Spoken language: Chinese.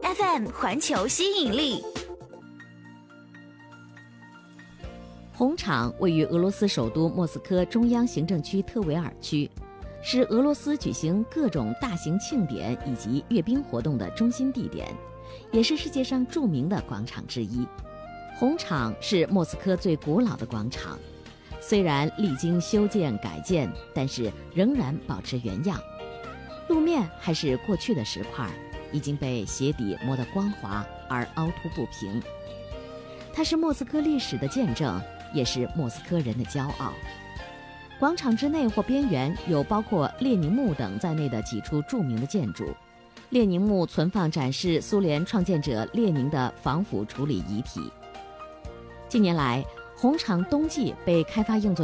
FM 环球吸引力。 红场位于俄罗斯首都莫斯科中央行政区特维尔区，是俄罗斯举行各种大型庆典以及阅兵活动的中心地点，也是世界上著名的广场之一。红场是莫斯科最古老的广场，虽然历经修建改建，但是仍然保持原样。路面还是过去的石块，已经被鞋底磨得光滑而凹凸不平。它是莫斯科历史的见证，也是莫斯科人的骄傲。广场之内或边缘有包括列宁墓等在内的几处著名的建筑。列宁墓存放展示苏联创建者列宁的防腐处理遗体。近年来，红场冬季被开发用作